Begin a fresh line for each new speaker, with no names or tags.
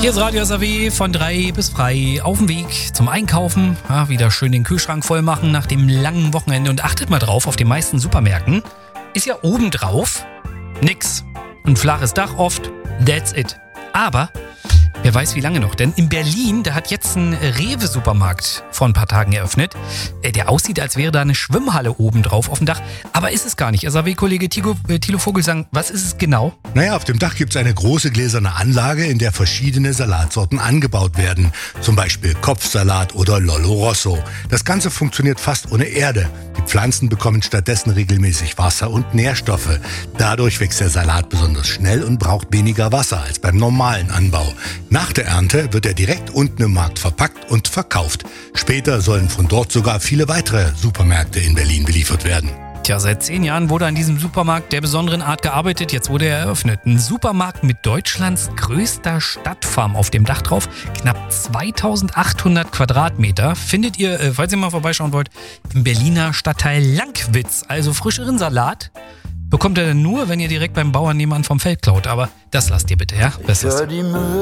Hier ist Radio SAW von 3 bis frei auf dem Weg zum Einkaufen. Ja, wieder schön den Kühlschrank voll machen nach dem langen Wochenende. Und achtet mal drauf, auf den meisten Supermärkten ist ja obendrauf nix. Ein flaches Dach oft, that's it. Aber wer weiß wie lange noch, denn in Berlin, da hat jetzt ein Rewe-Supermarkt vor ein paar Tagen eröffnet, der aussieht, als wäre da eine Schwimmhalle oben drauf auf dem Dach, aber ist es gar nicht. SAW-Kollege Thilo Vogelsang, was ist es genau?
Naja, auf dem Dach gibt es eine große gläserne Anlage, in der verschiedene Salatsorten angebaut werden. Zum Beispiel Kopfsalat oder Lollo Rosso. Das Ganze funktioniert fast ohne Erde. Die Pflanzen bekommen stattdessen regelmäßig Wasser und Nährstoffe. Dadurch wächst der Salat besonders schnell und braucht weniger Wasser als beim normalen Anbau. Nach der Ernte wird er direkt unten im Markt verpackt und verkauft. Später sollen von dort sogar viele weitere Supermärkte in Berlin beliefert werden.
Tja, seit 10 Jahren wurde an diesem Supermarkt der besonderen Art gearbeitet. Jetzt wurde er eröffnet. Ein Supermarkt mit Deutschlands größter Stadtfarm auf dem Dach drauf. Knapp 2800 Quadratmeter. Findet ihr, falls ihr mal vorbeischauen wollt, im Berliner Stadtteil Lankwitz. Also frischeren Salat bekommt ihr dann nur, wenn ihr direkt beim Bauern nebenan vom Feld klaut. Aber das lasst ihr bitte, ja? Das lasst ihr.